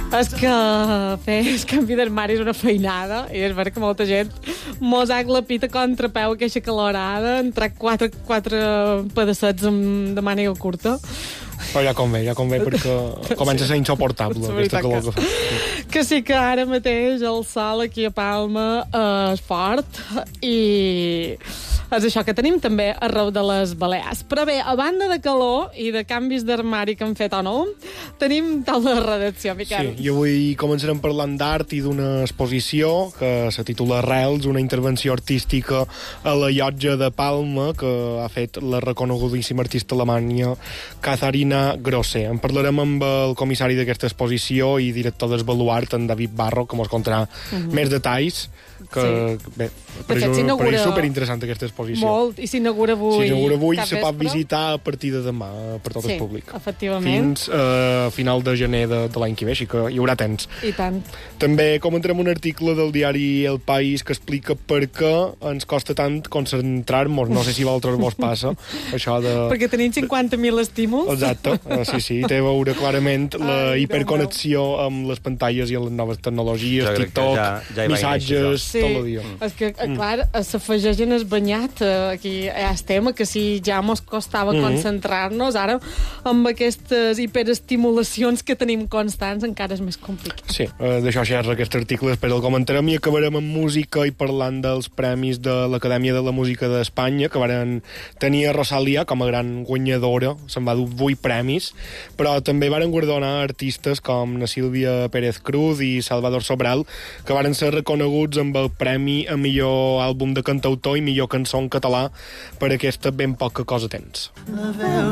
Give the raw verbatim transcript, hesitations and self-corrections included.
És que fer el canvi d'armari és una feinada i és vera que molta gent mos ha glapit a contrapeu aquesta calorada, entrar quatre, quatre pedaçets de màniga curta. Però ja convé, ja convé, perquè comença a ser insuportable aquesta calor que fa. Que sí que ara mateix el sol aquí a Palma és fort i és això que tenim també arreu de les Balears. Però bé, a banda de calor i de canvis d'armari que han fet o no, tenim taula de redacció, Miquel. Sí, i avui començarem parlant d'art i d'una exposició que se titula Arrels, una intervenció artística a la llotja de Palma que ha fet la reconegudíssima artista alemanya Katharina Grosse. En parlarem amb el comissari d'aquesta exposició i director del Baluart, en David Barro, que mos contarà uh-huh. més detalls. Que, sí. Bé, per de fet, això per és superinteressant aquesta exposició. Molt, i s'inaugura avui. S'inaugura avui, se pot visitar a partir de demà per tot sí, el públic. Efectivament. Fins a uh, final de gener de, de l'any que ve, així que hi haurà temps. I tant. També comentarem un article del diari El País que explica per què ens costa tant concentrar-nos. No sé si a vosaltres vos passa, això de... Perquè tenim cinquanta mil estímuls. Exacte, uh, sí, sí, té a veure clarament la Ai, hiperconnexió amb les pantalles i les noves tecnologies, TikTok, ja, ja missatges, sí, tot el dia. És que, clar, s'afegeix en el banyat, aquí ja estem, que si ja mos costava mm-hmm. concentrar-nos, ara amb aquestes hiperestimulacions que tenim constants encara és més complicat. Sí, uh, d'això xerra aquest article, després el comentarem i acabarem amb música i parlant dels premis de l'Acadèmia de la Música d'Espanya, que varen tenir a Rosalia com a gran guanyadora, se'n va dur vuit premis, però també varen guardonar artistes com na Sílvia Pérez Cruz i Salvador Sobral, que varen ser reconeguts amb el premi a millor àlbum de cantautor i millor cançó en català per aquesta ben poca cosa tens.